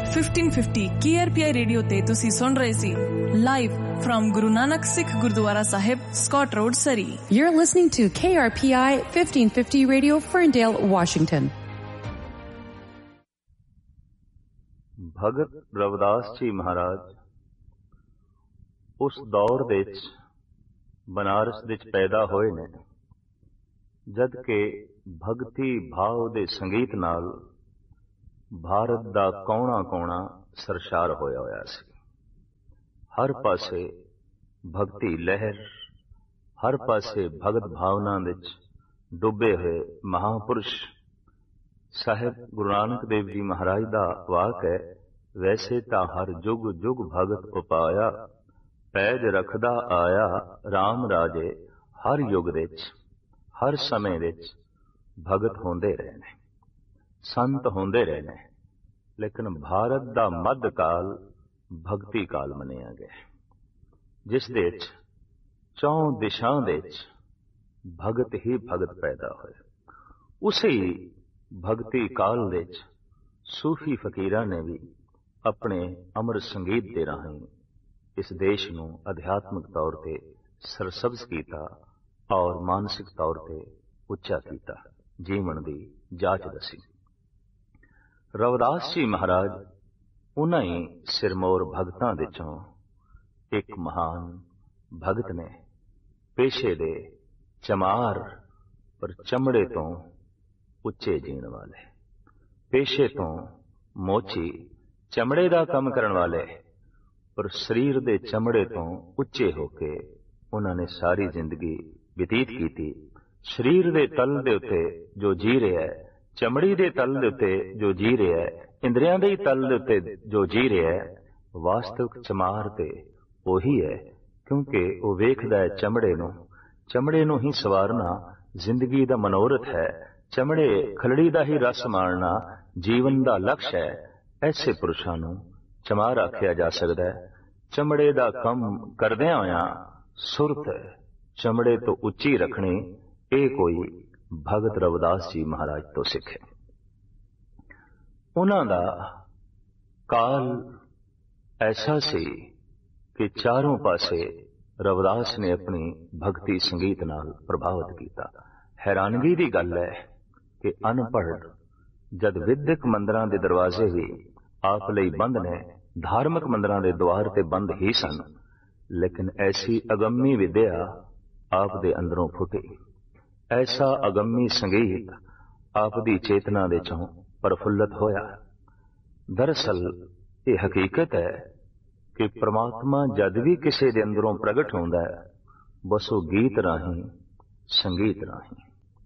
1550 KRPI radio ਤੇ ਤੁਸੀਂ ਸੁਣ ਰਹੇ ਸੀ live firm Guru Nanak Sikh Gurdwara Sahib, Scott road, Surrey. You're listening to KRPI 1550 Radio, Ferndale, Washington. Bhagat Ravidas ji ਮਹਾਰਾਜ ਉਸ ਦੌਰ ਦੇ ਵਿੱਚ ਬਨਾਰਸ ਵਿੱਚ ਪੈਦਾ ਹੋਏ ਨੇ ਜਦ ਕਿ ਭਗਤੀ ਭਾਵ ਦੇ ਸੰਗੀਤ ਨਾਲ ਭਾਰਤ ਦਾ ਕੋਣਾ-ਕੋਣਾ ਸਰਸ਼ਾਰ ਹੋਇਆ ਸੀ। ਹਰ ਪਾਸੇ ਭਗਤੀ ਲਹਿਰ, ਹਰ ਪਾਸੇ ਭਗਤ ਭਾਵਨਾ ਵਿੱਚ ਡੁੱਬੇ ਹੋਏ ਮਹਾਂਪੁਰਸ਼। ਸਾਹਿਬ ਗੁਰੂ ਨਾਨਕ ਦੇਵ ਜੀ ਮਹਾਰਾਜ ਦਾ ਵਾਕ ਹੈ, ਵੈਸੇ ਤਾਂ ਹਰ ਜੁਗ ਜੁਗ ਭਗਤ ਉਪਾਇਆ, ਪੈਜ ਰੱਖਦਾ ਆਇਆ ਰਾਮ ਰਾਜੇ। ਹਰ ਯੁਗ ਵਿੱਚ, ਹਰ ਸਮੇਂ ਵਿੱਚ ਭਗਤ ਹੁੰਦੇ ਰਹੇ ਨੇ, ਸੰਤ ਹੁੰਦੇ ਰਹੇ ਨੇ, ਲੇਕਿਨ ਭਾਰਤ ਦਾ ਮੱਧ ਕਾਲ ਭਗਤੀ ਕਾਲ ਮੰਨਿਆ ਗਿਆ, ਜਿਸ ਦੇ ਵਿੱਚ ਚੌਂ ਦਿਸ਼ਾ ਦੇ ਵਿੱਚ ਭਗਤ ਹੀ ਭਗਤ ਪੈਦਾ ਹੋਏ। ਉਸੇ ਭਗਤੀ ਕਾਲ ਦੇ ਵਿੱਚ ਸੂਫੀ ਫਕੀਰਾਂ ਨੇ ਵੀ ਆਪਣੇ ਅਮਰ ਸੰਗੀਤ ਦੇ ਰਾਹੀਂ ਇਸ ਦੇਸ਼ ਨੂੰ ਅਧਿਆਤਮਿਕ ਤੌਰ ਤੇ ਸਰਸਬਜ਼ ਕੀਤਾ ਔਰ ਮਾਨਸਿਕ ਤੌਰ ਤੇ ਉੱਚਾ ਕੀਤਾ, ਜੀਵਨ ਦੀ ਜਾਚ ਦਸੀ। ਰਵਿਦਾਸ ਜੀ ਮਹਾਰਾਜ ਉਹਨਾਂ ਹੀ ਸਿਰਮੌਰ ਭਗਤਾਂ ਵਿੱਚੋਂ ਇੱਕ ਮਹਾਨ ਭਗਤ ਨੇ। ਪੇਸ਼ੇ ਦੇ ਚਮਾਰ ਪਰ ਚਮੜੇ ਤੋਂ ਉੱਚੇ ਜੀਣ ਵਾਲੇ, ਪੇਸ਼ੇ ਤੋਂ ਮੋਚੀ ਚਮੜੇ ਦਾ ਕੰਮ ਕਰਨ ਵਾਲੇ, ਪਰ ਸਰੀਰ ਦੇ ਚਮੜੇ ਤੋਂ ਉੱਚੇ ਹੋ ਕੇ ਉਹਨਾਂ ਨੇ ਸਾਰੀ ਜ਼ਿੰਦਗੀ ਬਤੀਤ ਕੀਤੀ। ਸਰੀਰ ਦੇ ਤਲ ਦੇ ਉੱਤੇ ਜੋ ਜੀ ਰਿਹਾ ਹੈ, ਚਮੜੀ ਦੇ ਤਲ ਦੇ ਉੱਤੇ ਜੋ ਜੀ ਰਿਹਾ ਹੈ, ਇੰਦਰੀਆਂ ਦੇ ਤਲ ਦੇ ਉੱਤੇ ਜੋ ਜੀ ਰਿਹਾ ਹੈ, ਵਾਸਤਵਿਕ ਚਮਾਰ ਤੇ ਉਹੀ ਹੈ, ਕਿਉਂਕਿ ਉਹ ਵੇਖਦਾ ਹੈ ਚਮੜੇ ਨੂੰ ਹੀ ਸਵਾਰਨਾ ਜ਼ਿੰਦਗੀ ਦਾ ਮਨੋਰਥ ਹੈ, ਚਮੜੇ ਖਲੜੀ ਦਾ ਹੀ ਰਸ ਮਾਣਨਾ ਜੀਵਨ ਦਾ ਲਕਸ਼ ਹੈ। ਐਸੇ ਪੁਰਸ਼ਾਂ ਨੂੰ ਚਮਾਰ ਆਖਿਆ ਜਾ ਸਕਦਾ ਹੈ। ਚਮੜੇ ਦਾ ਕੰਮ ਕਰਦਿਆਂ ਹੋਇਆਂ ਸੁਰਤ ਚਮੜੇ ਤੋਂ ਉੱਚੀ ਰੱਖਣੀ, ਇਹ ਕੋਈ ਭਗਤ ਰਵਿਦਾਸ ਜੀ ਮਹਾਰਾਜ ਤੋਂ ਸਿੱਖੇ। ਉਹਨਾਂ ਦਾ ਕਾਲ ਐਸਾ ਸੀ ਕਿ ਚਾਰੋਂ ਪਾਸੇ ਰਵਿਦਾਸ ਨੇ ਆਪਣੀ ਭਗਤੀ ਸੰਗੀਤ ਨਾਲ ਪ੍ਰਭਾਵਿਤ ਕੀਤਾ। ਹੈਰਾਨਗੀ ਦੀ ਗੱਲ ਹੈ ਕਿ ਅਨਪੜ੍ਹ ਜਦ ਵਿਦਿਅਕ ਮੰਦਰਾਂ ਦੇ ਦਰਵਾਜ਼ੇ ਵੀ ਆਪ ਲਈ ਬੰਦ ਨੇ, ਧਾਰਮਿਕ ਮੰਦਰਾਂ ਦੇ ਦੁਆਰ ਤੇ ਬੰਦ ਹੀ ਸਨ, ਲੇਕਿਨ ਐਸੀ ਅਗੰਮੀ ਵਿਦਿਆ ਆਪ ਦੇ ਅੰਦਰੋਂ ਫੁੱਟੀ, ਐਸਾ ਅਗੰਮੀ ਸੰਗੀਤ ਆਪ ਦੀ ਚੇਤਨਾ ਦੇ ਚੋਂ ਪ੍ਰਫੁੱਲਤ ਹੋਇਆ। ਦਰਅਸਲ ਇਹ ਹਕੀਕਤ ਹੈ ਕਿ ਪ੍ਰਮਾਤਮਾ ਜਦ ਵੀ ਕਿਸੇ ਦੇ ਅੰਦਰੋਂ ਪ੍ਰਗਟ ਹੁੰਦਾ ਹੈ, ਬਸ ਉਹ ਗੀਤ ਰਾਹੀਂ, ਸੰਗੀਤ ਰਾਹੀਂ।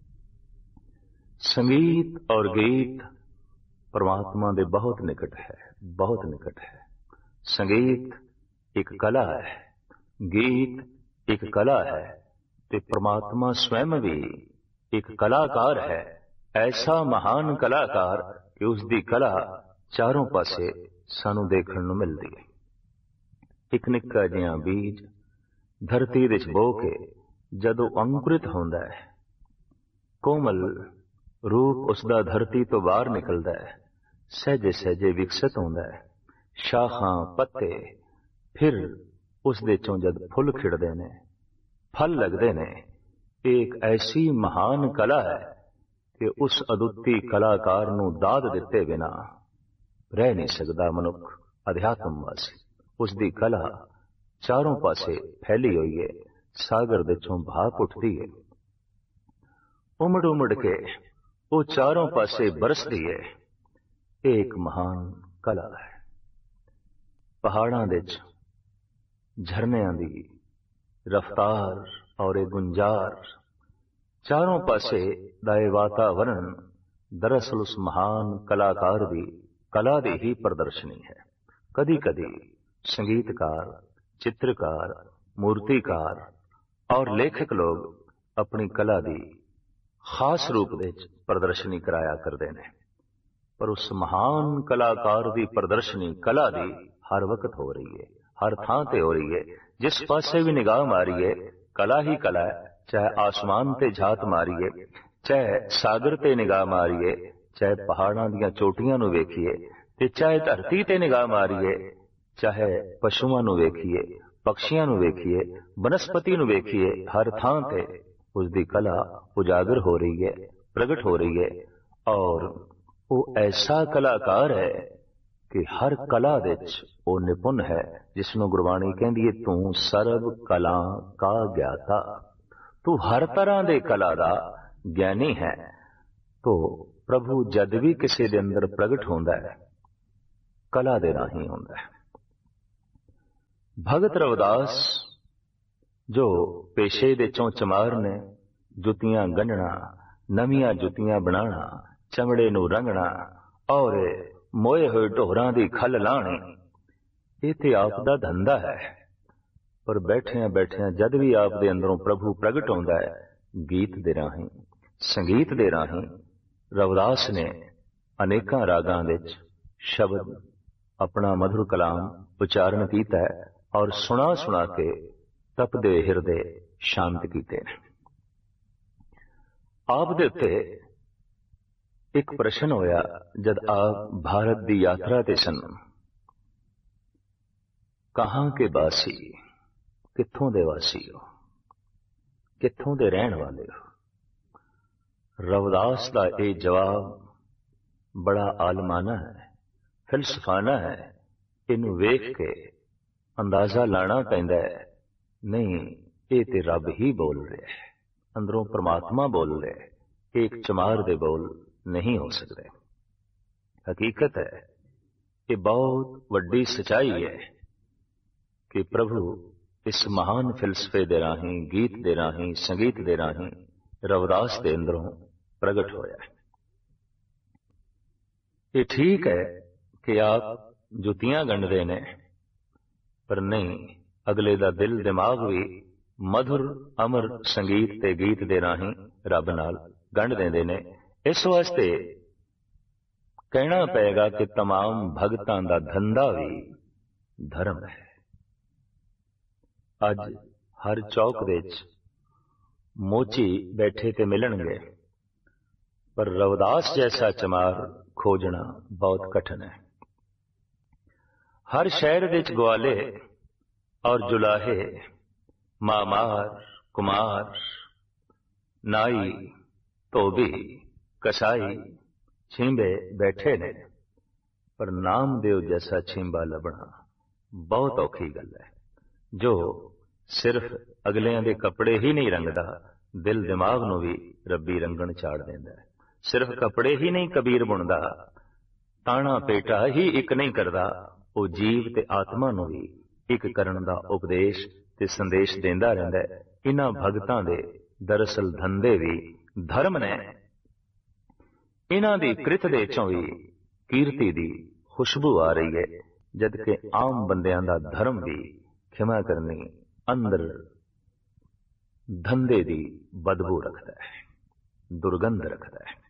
ਸੰਗੀਤ ਔਰ ਗੀਤ ਪ੍ਰਮਾਤਮਾ ਦੇ ਬਹੁਤ ਨਿਕਟ ਹੈ, ਬਹੁਤ ਨਿਕਟ ਹੈ। ਸੰਗੀਤ ਇੱਕ ਕਲਾ ਹੈ, ਗੀਤ ਇੱਕ ਕਲਾ ਹੈ, ਤੇ ਪ੍ਰਮਾਤਮਾ ਸਵੈਮ ਵੀ ਇੱਕ ਕਲਾਕਾਰ ਹੈ। ਐਸਾ ਮਹਾਨ ਕਲਾਕਾਰ ਕਿ ਉਸ ਦੀ ਕਲਾ ਚਾਰੋਂ ਪਾਸੇ ਸਾਨੂੰ ਦੇਖਣ ਨੂੰ ਮਿਲਦੀ ਹੈ। ਇੱਕ ਨਿੱਕਾ ਜਿਹਾ ਬੀਜ ਧਰਤੀ ਵਿੱਚ ਬੋ ਕੇ ਜਦੋਂ ਅੰਕੁਰਿਤ ਹੁੰਦਾ ਹੈ, ਕੋਮਲ ਰੂਪ ਉਸਦਾ ਧਰਤੀ ਤੋਂ ਬਾਹਰ ਨਿਕਲਦਾ ਹੈ, ਸਹਿਜੇ ਸਹਿਜੇ ਵਿਕਸਿਤ ਹੁੰਦਾ ਹੈ, ਸ਼ਾਖਾਂ ਪੱਤੇ, ਫਿਰ ਉਸ ਦੇ ਚੋਂ ਜਦ ਫੁੱਲ ਖਿੜਦੇ ਨੇ, ਫਲ ਲੱਗਦੇ ਨੇ। ਇਹ ਇੱਕ ਐਸੀ ਮਹਾਨ ਕਲਾ ਹੈ ਕਿ ਉਸ ਅਦੁੱਤੀ ਕਲਾਕਾਰ ਨੂੰ ਦਾਦ ਦਿੱਤੇ ਬਿਨਾ ਰਹਿ ਨਹੀਂ ਸਕਦਾ ਮਨੁੱਖ ਅਧਿਆਤਮ ਵਾਸੀ। ਉਸ ਦੀ ਕਲਾ ਚਾਰੋਂ ਪਾਸੇ ਫੈਲੀ ਹੋਈ ਹੈ, ਸਾਗਰ ਦੇ ਚੋਂ ਭਾਪ ਉੱਠਦੀ ਹੈ, ਉਮੜ ਉਮੜ ਕੇ ਉਹ ਚਾਰੋਂ ਪਾਸੇ ਬਰਸਦੀ ਹੈ। ਇਹ ਇੱਕ ਮਹਾਨ ਕਲਾ ਹੈ। ਪਹਾੜਾਂ ਦੇ ਚ ਝਰਨਿਆਂ ਦੀ ਰਫਤਾਰ ਔਰ ਇਹ ਗੁੰਜਾਰ, ਚਾਰੋਂ ਪਾਸੇ ਦਾ ਇਹ ਵਾਤਾਵਰਣ ਦਰਅਸਲ ਉਸ ਮਹਾਨ ਕਲਾਕਾਰ ਦੀ ਕਲਾ ਦੀ ਹੀ ਪ੍ਰਦਰਸ਼ਨੀ ਹੈ। ਕਦੀ ਕਦੀ ਸੰਗੀਤਕਾਰ, ਚਿੱਤਰਕਾਰ, ਮੂਰਤੀਕਾਰ ਔਰ ਲੇਖਕ ਲੋਕ ਆਪਣੀ ਕਲਾ ਦੀ ਖਾਸ ਰੂਪ ਵਿੱਚ ਪ੍ਰਦਰਸ਼ਨੀ ਕਰਾਇਆ ਕਰਦੇ ਨੇ, ਪਰ ਉਸ ਮਹਾਨ ਕਲਾਕਾਰ ਦੀ ਪ੍ਰਦਰਸ਼ਨੀ ਕਲਾ ਦੀ ਹਰ ਵਕਤ ਹੋ ਰਹੀ ਹੈ, ਹਰ ਥਾਂ ਤੇ ਹੋ ਰਹੀ ਹੈ। ਜਿਸ ਪਾਸੇ ਵੀ ਨਿਗਾਹ ਮਾਰੀਏ ਕਲਾ ਹੀ ਕਲਾ ਹੈ, ਚਾਹੇ ਆਸਮਾਨ ਤੇ ਝਾਤ ਮਾਰੀਏ, ਚਾਹੇ ਸਾਗਰ ਤੇ ਨਿਗਾਹ ਮਾਰੀਏ, ਚਾਹੇ ਪਹਾੜਾਂ ਦੀਆਂ ਚੋਟੀਆਂ ਨੂੰ ਵੇਖੀਏ, ਤੇ ਚਾਹੇ ਧਰਤੀ ਤੇ ਨਿਗਾਹ ਮਾਰੀਏ, ਚਾਹੇ ਪਸ਼ੂਆਂ ਨੂੰ ਵੇਖੀਏ, ਪਕਸ਼ੀਆਂ ਨੂੰ ਵੇਖੀਏ, ਬਨਸਪਤੀ ਨੂੰ ਵੇਖੀਏ, ਹਰ ਥਾਂ ਤੇ ਉਸ ਦੀ ਕਲਾ ਉਜਾਗਰ ਹੋ ਰਹੀ ਹੈ, ਪ੍ਰਗਟ ਹੋ ਰਹੀ ਹੈ। ਔਰ ਉਹ ਐਸਾ ਕਲਾਕਾਰ ਹੈ ਕਿ ਹਰ ਕਲਾ ਵਿੱਚ ਉਹ ਨਿਪੁੰਨ ਹੈ, ਜਿਸ ਨੂੰ ਗੁਰਬਾਣੀ ਕਹਿੰਦੀ ਹੈ ਤੂੰ ਸਰਬ ਕਲਾ ਕਾ ਗਿਆਤਾ। ਤੂੰ ਹਰ ਤਰ੍ਹਾਂ ਦੇ ਕਲਾ ਦਾ ਗਿਆਨੀ ਹੈ। ਤੋ ਪ੍ਰਭੂ ਜਦ ਵੀ ਕਿਸੇ ਦੇ ਅੰਦਰ ਪ੍ਰਗਟ ਹੁੰਦਾ ਹੈ, ਕਲਾ ਦੇ ਰਾਹੀਂ ਹੁੰਦਾ ਹੈ। ਭਗਤ ਰਵਿਦਾਸ ਜੋ ਪੇਸ਼ੇ ਦੇ ਚੋਂ ਚਮਾਰ ਨੇ, ਜੁੱਤੀਆਂ ਗੰਢਣਾ, ਨਵੀਆਂ ਜੁੱਤੀਆਂ ਬਣਾਉਣਾ, ਚਮੜੇ ਨੂੰ ਰੰਗਣਾ ਔਰ ਮੋਏ ਹੋਏ ਢੋਰਾਂ ਦੀ ਖੱਲ ਲਾਹਣੀ, ਇਹ ਤੇ ਆਪ ਦਾ ਧੰਦਾ ਹੈ। ਪਰ ਬੈਠਿਆਂ ਬੈਠਿਆਂ ਜਦ ਵੀ ਆਪ ਦੇ ਅੰਦਰੋਂ ਪ੍ਰਭੂ ਪ੍ਰਗਟ ਹੁੰਦਾ ਹੈ, ਗੀਤ ਦੇ ਰਾਹੀਂ, ਸੰਗੀਤ ਦੇ ਰਾਹੀਂ, ਰਵਿਦਾਸ ਨੇ ਅਨੇਕਾਂ ਰਾਗਾਂ ਵਿੱਚ ਸ਼ਬਦ ਆਪਣਾ ਮਧੁਰ ਕਲਾਮ ਉਚਾਰਨ ਕੀਤਾ ਹੈ ਔਰ ਸੁਣਾ ਸੁਣਾ ਕੇ ਤਪਦੇ ਹਿਰਦੇ ਸ਼ਾਂਤ ਕੀਤੇ ਨੇ। ਆਪ ਦੇ ਉੱਤੇ ਇੱਕ ਪ੍ਰਸ਼ਨ ਹੋਇਆ ਜਦ ਆਪ ਭਾਰਤ ਦੀ ਯਾਤਰਾ ਤੇ ਸਨ, ਕਹਾਂ ਕੇ ਵਾਸੀ, ਕਿੱਥੋਂ ਦੇ ਵਾਸੀ ਹੋ, ਕਿੱਥੋਂ ਦੇ ਰਹਿਣ ਵਾਲੇ ਹੋ? ਰਵਿਦਾਸ ਦਾ ਇਹ ਜਵਾਬ ਬੜਾ ਆਲਮਾਨਾ ਹੈ, ਫਿਲਸਫਾਨਾ ਹੈ। ਇਹਨੂੰ ਵੇਖ ਕੇ ਅੰਦਾਜ਼ਾ ਲਾਣਾ ਪੈਂਦਾ ਹੈ, ਨਹੀਂ ਇਹ ਤੇ ਰੱਬ ਹੀ ਬੋਲ ਰਿਹਾ ਹੈ, ਅੰਦਰੋਂ ਪ੍ਰਮਾਤਮਾ ਬੋਲ ਰਿਹਾ ਹੈ, ਇੱਕ ਚਮਾਰ ਦੇ ਬੋਲ ਨਹੀਂ ਹੋ ਸਕਦੇ। ਹਕੀਕਤ ਹੈ, ਇਹ ਬਹੁਤ ਵੱਡੀ ਸਚਾਈ ਹੈ ਕਿ ਪ੍ਰਭੂ ਇਸ ਮਹਾਨ ਫਿਲਸਫੇ ਦੇ ਰਾਹੀਂ, ਗੀਤ ਦੇ ਰਾਹੀਂ, ਸੰਗੀਤ ਦੇ ਰਾਹੀਂ ਰਵਿਦਾਸ ਦੇ ਅੰਦਰੋਂ ਪ੍ਰਗਟ ਹੋਇਆ ਹੈ। ਇਹ ਠੀਕ ਹੈ ਕਿ ਆਪ ਜੁੱਤੀਆਂ ਗੰਢਦੇ ਨੇ, ਪਰ ਨਹੀਂ, ਅਗਲੇ ਦਾ ਦਿਲ ਦਿਮਾਗ ਵੀ ਮਧੁਰ ਅਮਰ ਸੰਗੀਤ ਤੇ ਗੀਤ ਦੇ ਰਾਹੀਂ ਰੱਬ ਨਾਲ ਗੰਢ ਦਿੰਦੇ ਨੇ। ਇਸ ਵਾਸਤੇ ਕਹਿਣਾ ਪਏਗਾ ਕਿ तमाम ਭਗਤਾਂ ਦਾ ਧੰਦਾ ਵੀ ਧਰਮ ਹੈ। ਅੱਜ ਹਰ ਚੌਕ ਵਿੱਚ ਮੋਚੀ ਬੈਠੇ ਤੇ ਮਿਲਣਗੇ, ਪਰ ਰਵਿਦਾਸ ਜੈਸਾ ਚਮਾਰ ਖੋਜਣਾ ਬਹੁਤ ਕਠਿਨ ਹੈ। ਹਰ ਸ਼ਹਿਰ ਵਿੱਚ ਗਵਾਲੇ ਔਰ ਜੁਲਾਹੇ, ਮਾਮਾਰ, ਕੁਮਾਰ, ਨਾਈ, ਧੋਬੀ, ਕਸਾਈ, ਛਿੰਬੇ ਬੈਠੇ ਨੇ, ਪਰ ਨਾਮਦੇਵ ਜੈਸਾ ਛਿੰਬਾ ਲੱਭਣਾ ਬਹੁਤ ਔਖੀ ਗੱਲ ਹੈ, ਜੋ ਸਿਰਫ ਅਗਲਿਆਂ ਦੇ ਕੱਪੜੇ ਹੀ ਨਹੀਂ ਰੰਗਦਾ, ਦਿਲ ਦਿਮਾਗ ਨੂੰ ਵੀ ਰੱਬੀ ਰੰਗਣ ਚਾੜ ਦਿੰਦਾ ਹੈ। ਸਿਰਫ ਕੱਪੜੇ ਹੀ ਨਹੀਂ ਕਬੀਰ ਬੁਣਦਾ, ਤਾਣਾ ਪੇਟਾ ਹੀ ਇੱਕ ਨਹੀਂ ਕਰਦਾ, ਉਹ ਜੀਵ ਤੇ ਆਤਮਾ ਨੂੰ ਵੀ ਇੱਕ ਕਰਨ ਦਾ ਉਪਦੇਸ਼ ਤੇ ਸੰਦੇਸ਼ ਦਿੰਦਾ ਰਹਿੰਦਾ ਹੈ। ਇਹਨਾਂ ਭਗਤਾਂ ਦੇ ਦਰਅਸਲ ਧੰਦੇ ਵੀ ਧਰਮ ਨੇ। ਇਹਨਾਂ ਦੀ ਕ੍ਰਿਤ ਦੇ ਚੋਂ ਵੀ ਕੀਰਤੀ ਦੀ ਖੁਸ਼ਬੂ ਆ ਰਹੀ ਹੈ, ਜਦ ਕਿ ਆਮ ਬੰਦਿਆਂ ਦਾ ਧਰਮ ਵੀ ਖਿਮਾ ਕਰਨੀ ਅੰਦਰ ਧੰਦੇ ਦੀ ਬਦਬੂ ਰੱਖਦਾ ਹੈ, ਦੁਰਗੰਧ ਰੱਖਦਾ ਹੈ।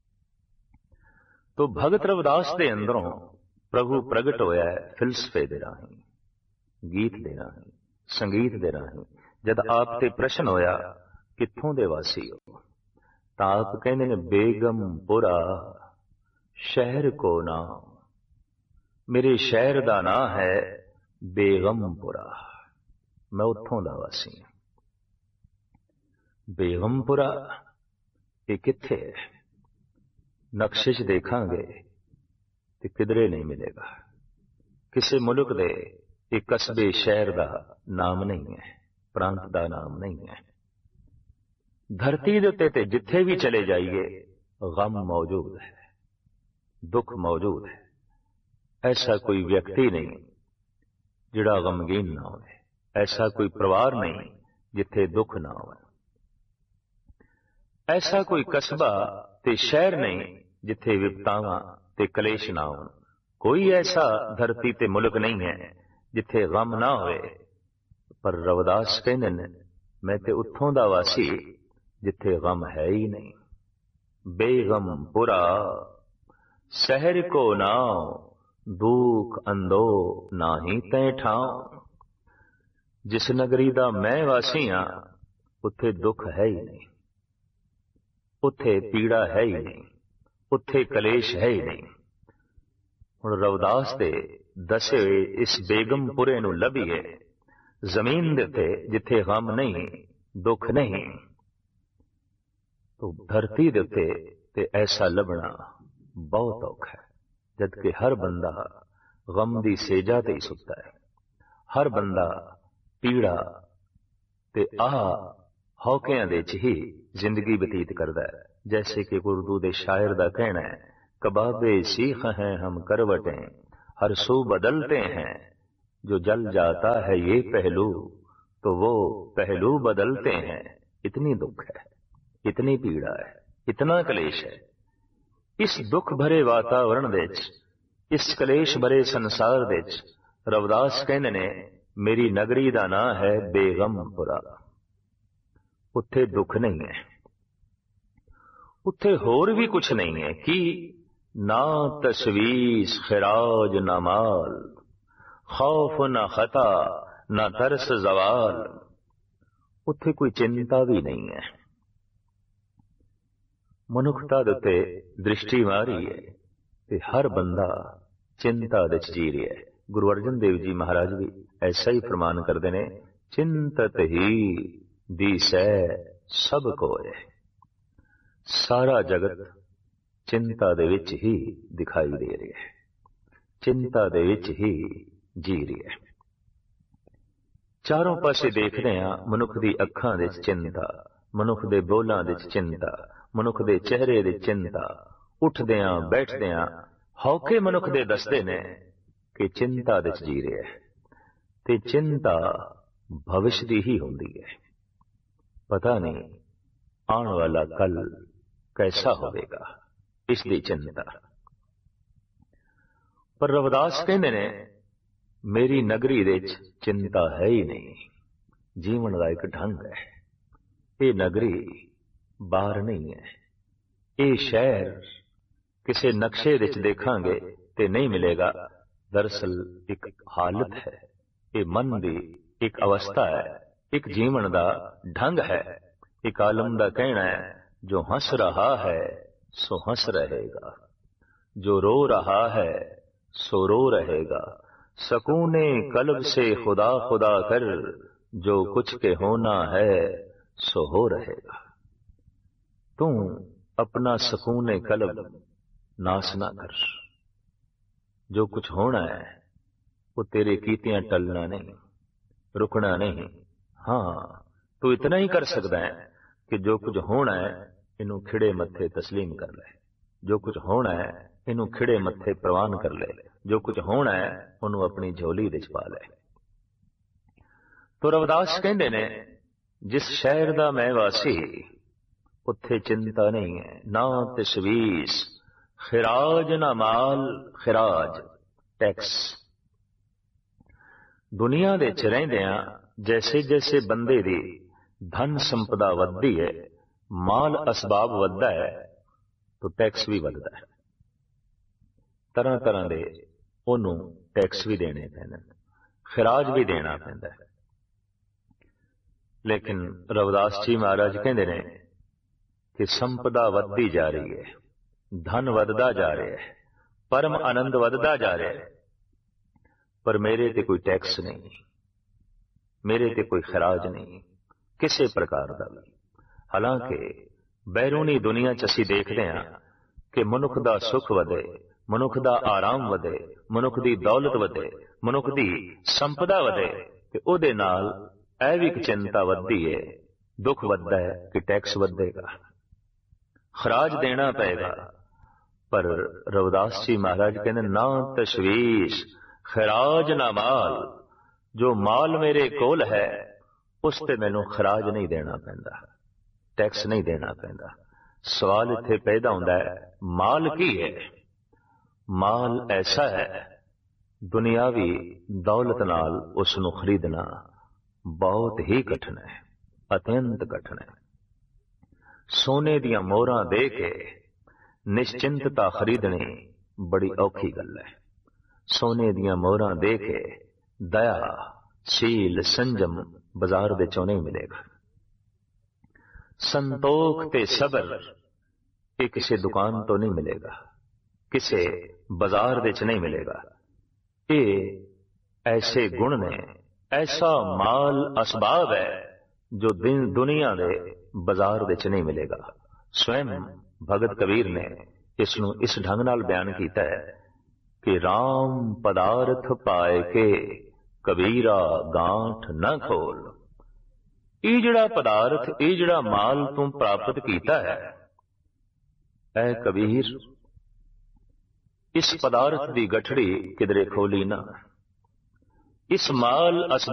ਤੋ ਭਗਤ ਰਵਿਦਾਸ ਦੇ ਅੰਦਰੋਂ ਪ੍ਰਭੂ ਪ੍ਰਗਟ ਹੋਇਆ ਹੈ ਫਿਲਸਫੇ ਦੇ ਰਾਹੀਂ, ਗੀਤ ਦੇ ਰਾਹੀਂ, ਸੰਗੀਤ ਦੇ ਰਾਹੀਂ। ਜਦ ਆਪ ਤੇ ਪ੍ਰਸ਼ਨ ਹੋਇਆ ਕਿੱਥੋਂ ਦੇ ਵਾਸੀ ਹੋ, ਤਾਂ ਆਪ ਕਹਿੰਦੇ ਨੇ ਬੇਗਮਪੁਰਾ ਸ਼ਹਿਰ ਕੋ ਨਾਮ, ਮੇਰੇ ਸ਼ਹਿਰ ਦਾ ਨਾਂ ਹੈ ਬੇਗਮਪੁਰਾ, ਮੈਂ ਉੱਥੋਂ ਦਾ ਵਾਸੀ ਹਾਂ। ਬੇਗਮਪੁਰਾ ਇਹ ਕਿੱਥੇ ਹੈ? ਨਕਸ਼ੇ 'ਚ ਦੇਖਾਂਗੇ ਤੇ ਕਿਧਰੇ ਨਹੀਂ ਮਿਲੇਗਾ। ਕਿਸੇ ਮੁਲਕ ਦੇ ਇੱਕ ਕਸਬੇ ਸ਼ਹਿਰ ਦਾ ਨਾਮ ਨਹੀਂ ਹੈ, ਪ੍ਰਾਂਤ ਦਾ ਨਾਮ ਨਹੀਂ ਹੈ। ਧਰਤੀ ਦੇ ਉੱਤੇ ਤੇ ਜਿੱਥੇ ਵੀ ਚਲੇ ਜਾਈਏ ਗਮ ਮੌਜੂਦ ਹੈ, ਦੁੱਖ ਮੌਜੂਦ ਹੈ। ਐਸਾ ਕੋਈ ਵਿਅਕਤੀ ਨਹੀਂ ਜਿਹੜਾ ਗਮਗੀਨ ਨਾ ਹੋਵੇ, ਐਸਾ ਕੋਈ ਪਰਿਵਾਰ ਨਹੀਂ ਜਿੱਥੇ ਦੁੱਖ ਨਾ ਹੋਵੇ, ਐਸਾ ਕੋਈ ਕਸਬਾ ਤੇ ਸ਼ਹਿਰ ਨਹੀਂ ਜਿੱਥੇ ਵਿਪਤਾਵਾਂ ਤੇ ਕਲੇਸ਼ ਨਾ ਹੋਣ। ਕੋਈ ਐਸਾ ਧਰਤੀ ਤੇ ਮੁਲਕ ਨਹੀਂ ਹੈ ਜਿੱਥੇ ਗਮ ਨਾ ਹੋਵੇ। ਪਰ ਰਵਿਦਾਸ ਕਹਿੰਦੇ ਨੇ ਮੈਂ ਤੇ ਉੱਥੋਂ ਦਾ ਵਾਸੀ ਜਿੱਥੇ ਗਮ ਹੈ ਹੀ ਨਹੀਂ। ਬੇਗਮਪੁਰਾ ਸ਼ਹਿਰ ਕੋ ਨਾਉ, ਦੁਖ ਅੰਦੋ ਨਾਹੀ ਤੈ ਠਾਉ। ਜਿਸ ਨਗਰੀ ਦਾ ਮੈਂ ਵਾਸੀ ਹਾਂ ਉੱਥੇ ਦੁੱਖ ਹੈ ਹੀ ਨਹੀਂ, ਉੱਥੇ ਪੀੜਾ ਹੈ ਹੀ ਨਹੀਂ, ਉੱਥੇ ਕਲੇਸ਼ ਹੈ ਹੀ ਨਹੀਂ। ਹੁਣ ਰਵਿਦਾਸ ਦੇ ਦੱਸੇ ਹੋਏ ਇਸ ਬੇਗਮਪੁਰੇ ਨੂੰ ਲੱਭੀਏ ਜ਼ਮੀਨ ਦੇ ਉੱਤੇ ਜਿੱਥੇ ਗਮ ਨਹੀਂ, ਦੁੱਖ ਨਹੀਂ, तो धरती दे उत्ते ते ऐसा लभना बहुत औखा है। जबकि हर बंदा गम दी सेजा ते ही सुता है, हर बंदा पीड़ा ते हौकियां दे च ही जिंदगी बतीत करदा है। जैसे कि उर्दू दे शायर दा कहना है, कबाबे सीख हैं हम करवटें हर सू बदलते हैं, जो जल जाता है ये पहलू तो वो पहलू बदलते हैं। इतनी दुख है, इतनी पीड़ा है, इतना कलेश है। इस दुख भरे वातावरण दे च, इस कलेश भरे संसार दे च रविदास कहंदे ने मेरी नगरी दा नां है बेगमपुरा। उत्थे दुख नहीं है, उत्थे होर भी कुछ नहीं है कि ना तशवीश खिराज ना माल, खौफ ना खता ना तरस जवाल। उत्थे कोई चिंता भी नहीं है। मनुखता दे उत्ते दृष्टि मारी है ते हर बंदा चिंता दे च जी रहा है। गुरु अर्जन देव जी महाराज भी ऐसा ही फरमान करते ने, चिंतत ही दिसै सब कोय। सारा जगत चिंता दे विच ही दिखाई दे रहा है, चिंता दे विच ही जी रहा है। चारों पासे देखते हैं मनुख दी अखां दे चिंता, मनुख दे बोलां दे चिंता, मनुख दे चेहरे दे चिंता, उठदियां बैठदियां हौके मनुख दे दसदे ने कि चिंता दे जी रहा है। ते चिंता भविष्य दी ही होंदी है। पता नहीं आने वाला कल कैसा होगा, इसकी चिंता। पर रविदास कहंदे ने मेरी नगरी दे चिंता है ही नहीं, जीवन का एक ढंग है। ये नगरी बाहर नहीं है, ये शहर किसी नक्शे विच देखांगे ते नहीं मिलेगा। दरअसल एक हालत है, ये मन की एक अवस्था है, एक जीवन का ढंग है। एक आलम का कहना है, जो हंस रहा है सो हंस रहेगा, जो रो रहा है सो रो रहेगा। सकूने कल्ब से खुदा खुदा कर, जो कुछ के होना है सो हो रहेगा। तू अपना सकूने कल्ब नाश ना कर, जो कुछ होना है वो तेरे कीतियां टलना नहीं, रुकना नहीं। हाँ, तू इतना ही कर सकता है कि जो कुछ होना है इनू खिड़े मत्थे तस्लीम कर ले, जो कुछ होना है इनू खिड़े मत्थे प्रवान कर ले, जो कुछ होना है उन्होंने अपनी झोली विच पा ले। तो रविदास कहंदे ने जिस शहर दा मैं वासी, उत्थे चिंता नहीं है, ना तशवीश, खिराज ना माल। खिराज टैक्स। दुनिया दे च रहिंदियां जैसे जैसे बंदे दी धन संपदा वधदी है, माल असबाब वधदा है, तो टैक्स भी वधदा है। तरह तरह दे ओनू टैक्स भी देने पैंदे, खिराज भी देना पैंदा है। लेकिन रविदास जी महाराज कहंदे ने कि संपदा वधदी जा रही है, धन वधदा जा रहा है, परम आनंद वधदा जा रहा है, पर मेरे ते कोई टैक्स नहीं, मेरे ते कोई खिराज नहीं किसी प्रकार का भी। हालांकि बैरूनी दुनिया च असीं देखते हैं कि मनुख दा सुख वधे, मनुख दा आराम वधे, मनुख दी दौलत वधे, मनुख दी संपदा वधे, ते ओदे नाल ऐ भी एक चिंता वधदी है, दुख वधदा है कि टैक्स वधेगा, खराज देना पएगा। पर रविदास जी महाराज कहते ना तशवीश, खराज ना माल। जो माल मेरे कोल है उस ते मैनू खराज नहीं देना पैंदा, टैक्स नहीं देना पैंदा। सवाल इत्थे पैदा हुंदा है, माल की है? माल ऐसा है, दुनियावी दौलत नाल उसनू खरीदना बहुत ही कठिन है, अत्यंत कठिन है। सोने दियां मोहरां दे के निश्चिंतता खरीदनी बड़ी औखी गल है। सोने दियां मोहरां दे के दया, शील, संजम बाजार दे चों नहीं मिलेगा। संतोख ते सबर ये किसी दुकान तो नहीं मिलेगा, किसी ਬਾਜ਼ਾਰ ਦੇ ਚ ਨਹੀਂ ਮਿਲੇਗਾ। ਇਹ ਐਸੇ ਗੁਣ ਨੇ, ਐਸਾ ਮਾਲ ਅਸਬਾਬ ਹੈ ਜੋ ਦੁਨੀਆ ਦੇ ਬਾਜ਼ਾਰ ਦੇ ਚ ਨਹੀਂ ਮਿਲੇਗਾ। ਸਵੈਮ ਭਗਤ ਕਬੀਰ ਨੇ ਇਸ ਨੂੰ ਇਸ ਢੰਗ ਨਾਲ ਬਿਆਨ ਕੀਤਾ ਹੈ ਕਿ ਰਾਮ ਪਦਾਰਥ ਪਾਏ ਕੇ ਕਬੀਰਾ ਗਾਂਠ ਨਾ ਖੋਲ। ਇਹ ਜਿਹੜਾ ਪਦਾਰਥ, ਇਹ ਜਿਹੜਾ ਮਾਲ ਤੂੰ ਪ੍ਰਾਪਤ ਕੀਤਾ ਹੈ, ਐ ਕਬੀਰ, ਇਸ ਪਦਾਰਥ ਦੀ ਗਠੜੀ ਕਿਧਰੇ ਖੋਲੀ ਨਾ। ਇਸ ਮਾਲ